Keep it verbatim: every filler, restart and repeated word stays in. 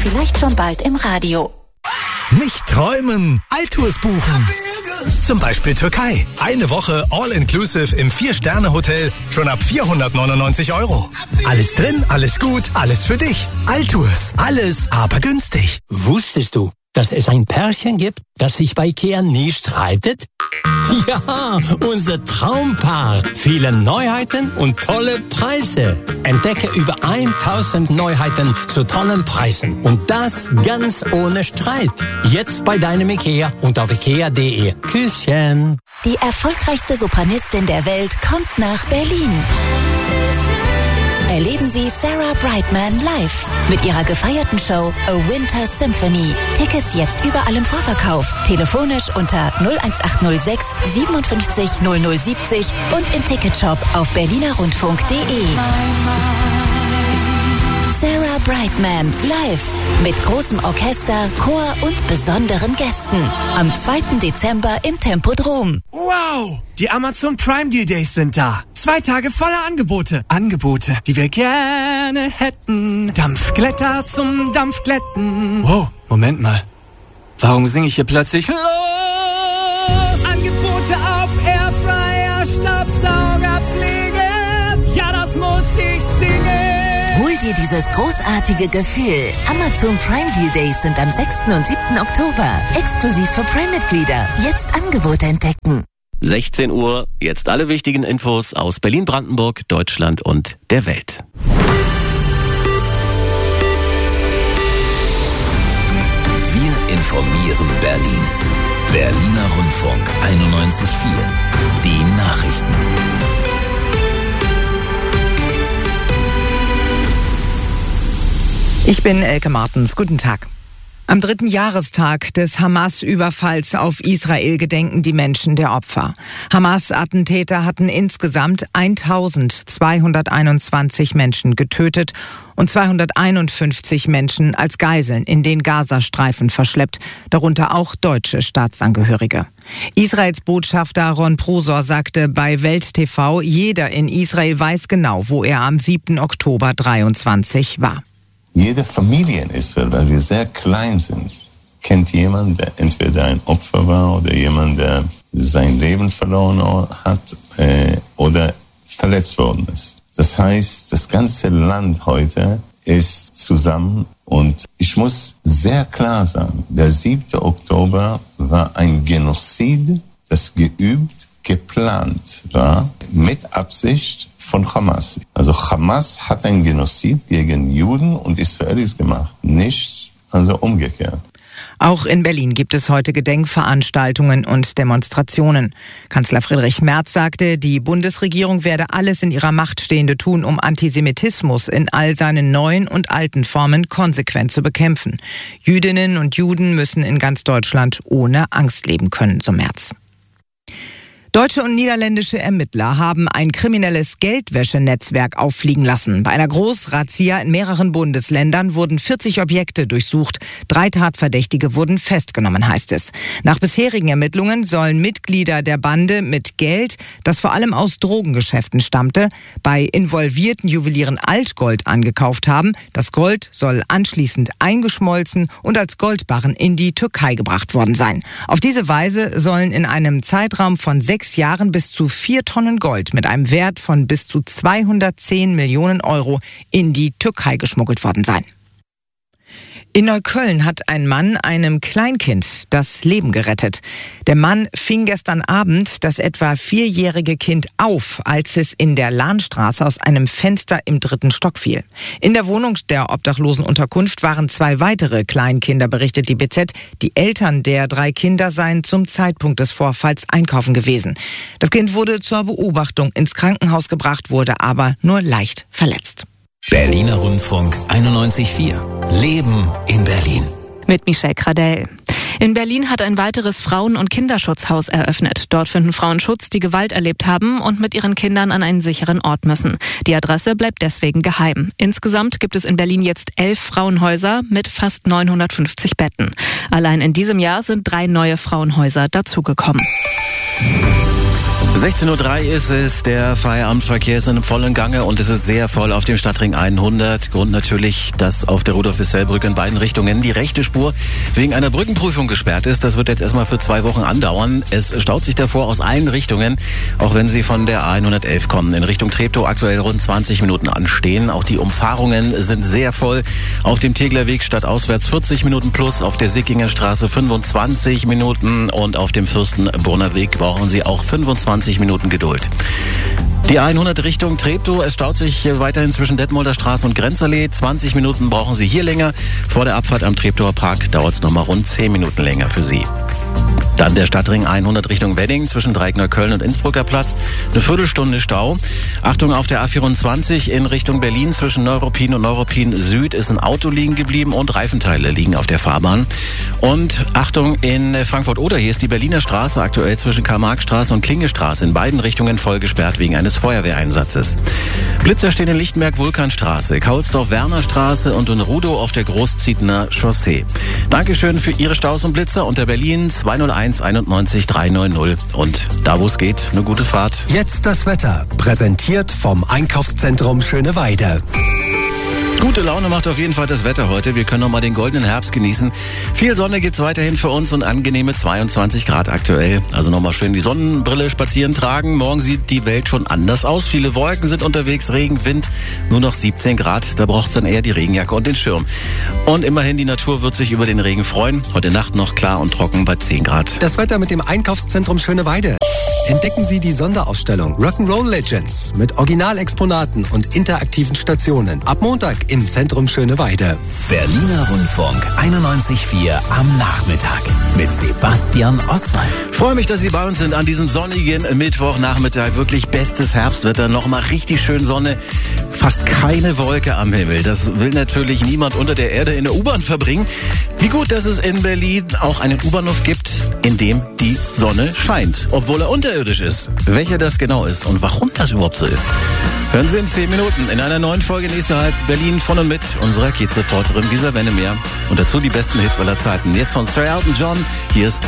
vielleicht schon bald im Radio. Nicht träumen, Altours buchen. Zum Beispiel Türkei. Eine Woche All-Inclusive im Vier-Sterne-Hotel schon ab vierhundertneunundneunzig Euro. Alles drin, alles gut, alles für dich. Altours, alles aber günstig. Wusstest du, dass es ein Pärchen gibt, das sich bei Ikea nie streitet? Ja, unser Traumpaar. Viele Neuheiten und tolle Preise. Entdecke über tausend Neuheiten zu tollen Preisen. Und das ganz ohne Streit. Jetzt bei deinem Ikea und auf ikea punkt de. Küsschen. Die erfolgreichste Sopranistin der Welt kommt nach Berlin. Erleben Sie Sarah Brightman live mit ihrer gefeierten Show A Winter Symphony. Tickets jetzt überall im Vorverkauf. Telefonisch unter null eins acht null sechs siebenundfünfzig null null siebzig und im Ticketshop auf berlinerrundfunk punkt de. Sarah Brightman live mit großem Orchester, Chor und besonderen Gästen. Am zweiten Dezember im Tempodrom. Wow! Die Amazon Prime Deal Days sind da. Zwei Tage voller Angebote. Angebote, die wir gerne hätten. Dampfglätter zum Dampfglätten. Wow, Moment mal. Warum singe ich hier plötzlich los? Angebote auf Airfryer, Staubsauger, Pflege. Ja, das muss ich singen. Hol dir dieses großartige Gefühl. Amazon Prime Deal Days sind am sechsten und siebten Oktober. Exklusiv für Prime-Mitglieder. Jetzt Angebote entdecken. sechzehn Uhr, jetzt alle wichtigen Infos aus Berlin, Brandenburg, Deutschland und der Welt. Wir informieren Berlin. Berliner Rundfunk einundneunzig Komma vier. Die Nachrichten. Ich bin Elke Martens. Guten Tag. Am dritten Jahrestag des Hamas-Überfalls auf Israel gedenken die Menschen der Opfer. Hamas-Attentäter hatten insgesamt eintausendzweihunderteinundzwanzig Menschen getötet und zweihunderteinundfünfzig Menschen als Geiseln in den Gazastreifen verschleppt, darunter auch deutsche Staatsangehörige. Israels Botschafter Ron Prosor sagte bei Welt T V, jeder in Israel weiß genau, wo er am siebten Oktober dreiundzwanzig war. Jede Familie in Israel, weil wir sehr klein sind, kennt jemanden, der entweder ein Opfer war oder jemand, der sein Leben verloren hat äh, oder verletzt worden ist. Das heißt, das ganze Land heute ist zusammen und ich muss sehr klar sagen, der siebte Oktober war ein Genozid, das geübt, geplant war, mit Absicht von Hamas. Also Hamas hat ein Genozid gegen Juden und Israelis gemacht, nicht also umgekehrt. Auch in Berlin gibt es heute Gedenkveranstaltungen und Demonstrationen. Kanzler Friedrich Merz sagte, die Bundesregierung werde alles in ihrer Macht Stehende tun, um Antisemitismus in all seinen neuen und alten Formen konsequent zu bekämpfen. Jüdinnen und Juden müssen in ganz Deutschland ohne Angst leben können, so Merz. Deutsche und niederländische Ermittler haben ein kriminelles Geldwäschenetzwerk auffliegen lassen. Bei einer Großrazzia in mehreren Bundesländern wurden vierzig Objekte durchsucht. Drei Tatverdächtige wurden festgenommen, heißt es. Nach bisherigen Ermittlungen sollen Mitglieder der Bande mit Geld, das vor allem aus Drogengeschäften stammte, bei involvierten Juwelieren Altgold angekauft haben. Das Gold soll anschließend eingeschmolzen und als Goldbarren in die Türkei gebracht worden sein. Auf diese Weise sollen in einem Zeitraum von sechs Jahren bis zu vier Tonnen Gold mit einem Wert von bis zu zweihundertzehn Millionen Euro in die Türkei geschmuggelt worden sein. In Neukölln hat ein Mann einem Kleinkind das Leben gerettet. Der Mann fing gestern Abend das etwa vierjährige Kind auf, als es in der Lahnstraße aus einem Fenster im dritten Stock fiel. In der Wohnung der Obdachlosenunterkunft waren zwei weitere Kleinkinder, berichtet die B Z. Die Eltern der drei Kinder seien zum Zeitpunkt des Vorfalls einkaufen gewesen. Das Kind wurde zur Beobachtung ins Krankenhaus gebracht, wurde aber nur leicht verletzt. Berliner Rundfunk einundneunzig Komma vier. Leben in Berlin. Mit Michelle Kradell. In Berlin hat ein weiteres Frauen- und Kinderschutzhaus eröffnet. Dort finden Frauen Schutz, die Gewalt erlebt haben und mit ihren Kindern an einen sicheren Ort müssen. Die Adresse bleibt deswegen geheim. Insgesamt gibt es in Berlin jetzt elf Frauenhäuser mit fast neunhundertfünfzig Betten. Allein in diesem Jahr sind drei neue Frauenhäuser dazugekommen. sechzehn Uhr drei ist es, der Feierabendverkehr ist in vollem Gange und es ist sehr voll auf dem Stadtring hundert. Grund natürlich, dass auf der Rudolf-Wissell-Brücke in beiden Richtungen die rechte Spur wegen einer Brückenprüfung gesperrt ist. Das wird jetzt erstmal für zwei Wochen andauern. Es staut sich davor aus allen Richtungen, auch wenn Sie von der A hundertelf kommen. In Richtung Treptow aktuell rund zwanzig Minuten anstehen. Auch die Umfahrungen sind sehr voll. Auf dem Teglerweg stadtauswärts vierzig Minuten plus, auf der Sickinger Straße fünfundzwanzig Minuten und auf dem Fürstenbrunner Weg brauchen Sie auch fünfundzwanzig Minuten Geduld. Die A hundert Richtung Treptow, es staut sich weiterhin zwischen Detmolder Straße und Grenzallee. zwanzig Minuten brauchen Sie hier länger. Vor der Abfahrt am Treptower Park dauert es nochmal rund zehn Minuten länger für Sie. Dann der Stadtring hundert Richtung Wedding zwischen Dreieckneukölln und Innsbrucker Platz. Eine Viertelstunde Stau. Achtung auf der A vierundzwanzig in Richtung Berlin zwischen Neuruppin und Neuruppin Süd ist ein Auto liegen geblieben und Reifenteile liegen auf der Fahrbahn. Und Achtung in Frankfurt-Oder, hier ist die Berliner Straße aktuell zwischen Karl-Marx-Straße und Klingestraße in beiden Richtungen voll gesperrt wegen eines Feuerwehreinsatzes. Blitzer stehen in Lichtenberg-Vulkanstraße, Kaulsdorf-Werner-Straße und in Rudow auf der Großzietner Chaussee. Dankeschön für Ihre Staus und Blitzer unter Berlin zwei null eins einundneunzig dreihundertneunzig und da wo es geht, eine gute Fahrt. Jetzt das Wetter, präsentiert vom Einkaufszentrum Schöneweide. Gute Laune macht auf jeden Fall das Wetter heute. Wir können noch mal den goldenen Herbst genießen. Viel Sonne gibt's weiterhin für uns und angenehme zweiundzwanzig Grad aktuell. Also nochmal schön die Sonnenbrille spazieren tragen. Morgen sieht die Welt schon anders aus. Viele Wolken sind unterwegs, Regen, Wind. Nur noch siebzehn Grad. Da braucht's dann eher die Regenjacke und den Schirm. Und immerhin, die Natur wird sich über den Regen freuen. Heute Nacht noch klar und trocken bei zehn Grad. Das Wetter mit dem Einkaufszentrum Schöneweide. Entdecken Sie die Sonderausstellung Rock'n'Roll Legends mit Originalexponaten und interaktiven Stationen. Ab Montag im Zentrum Schöneweide. Berliner Rundfunk einundneunzig Komma vier am Nachmittag mit Sebastian Oswald. Ich freue mich, dass Sie bei uns sind an diesem sonnigen Mittwochnachmittag. Wirklich bestes Herbstwetter, nochmal richtig schön Sonne. Fast keine Wolke am Himmel. Das will natürlich niemand unter der Erde in der U-Bahn verbringen. Wie gut, dass es in Berlin auch einen U-Bahnhof gibt, in dem die Sonne scheint, obwohl er unterirdisch ist. Welcher das genau ist und warum das überhaupt so ist, hören Sie in zehn Minuten in einer neuen Folge Nächste Halt Berlin von und mit unserer Kiez-Reporterin Lisa Wennemeyer. Und dazu die besten Hits aller Zeiten. Jetzt von Sir Elton John. Hier ist